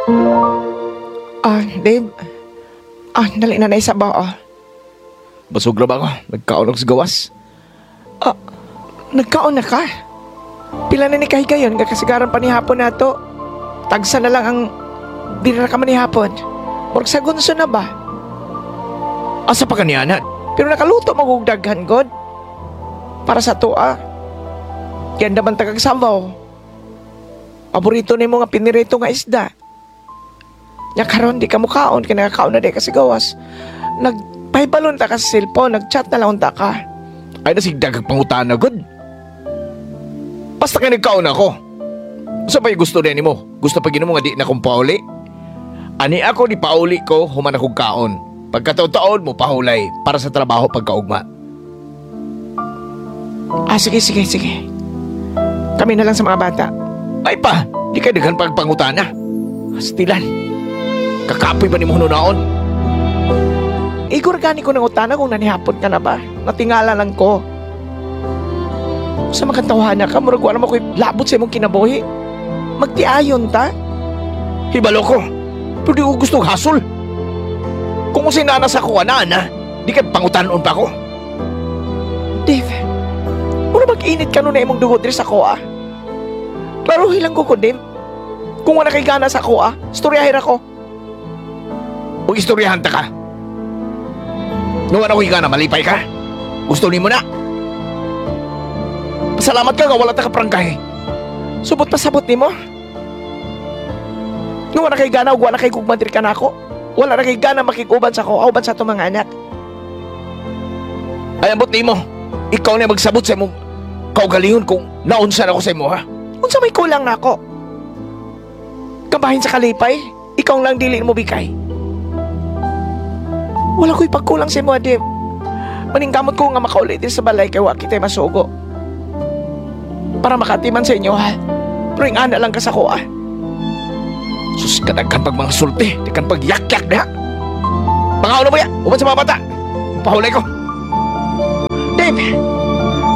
Dave. Dali na sa ba. Basog na ba ako? Nagkaon ako sa gawas. Nagkaon na ka? Pila na ni kahigayon, kakasigaran pa ni hapon na to. Tagsa na lang ang dinara ka man ni hapon. Murag sa gunso na ba? Asa pa kanyanan? Pero nakaluto magugdaghan, God. Para sa to, Yan naman tagagsabaw. Paborito ni mo nga pinirito nga isda. Nya karon di ka mukaon, kinakakaon na di kasi gawas. Nagpahibalon ta ka sa cellphone, nagchat na lang ta ka. Ay nasigdag ang pangutana, God. Basta ka nagkaon ako. Sa pa'y gusto rin mo? Gusto pa gino mo nga di na kong pauli? Ani ako di pauli ko, human akong kaon. Pagkataon-taon mo pahulay para sa trabaho pagkaugma. Sige. Kami na lang sa mga bata. Ay pa, di ka daghan pagpangutana. Astilan. Kakapoy ba ni mo hununaon? Igor gani ko ng utana kung nanihapon ka na ba? Natingala lang ko. Sa makatawhana ka, murag wala mo ko'y labot sa imong kinabuhi. Magtiayon ta. Hibalo ko. Pero di ko gusto hasol. Kung sinanas ako, ana, di ka pangutanon pa ko. Dave, mura mag-init ka nun na imong dugot sa ko, Klaro hilang ko, Dave. Kung wala kay gana sa ko, storyahin ako. Huwag istoryahan ta ka. Nung ano ka na, malipay ka? Gusto ni mo na? Pasalamat ka nga, wala ta kaprangkahe. Subot pasabot ni mo. Nung wala kay gana, wala kay kugmandir ka na ako. Wala na kay gana makikuban sa ko, auban sa itong mga anak. Ay, ambot ni mo. Ikaw na magsabot sa imong kaugalingon kung naunsan ako sa imo, ha? Unsa may kulang na ako? Kabahin sa kalipay, ikaw lang dili mo bigay. Wala ko'y pagkulang sa imo, Adim. Maningkamot ko nga makaulit din sa balay kay wa kita'y masugo. Para makatiman sa inyo, ha? Pero yung ana lang ka sa ko, Sus, kadagkan pag mga sulti, di kan pag yak-yak na. Pangaon mo ya, uban sa mga bata. Pahulay ko. Dave!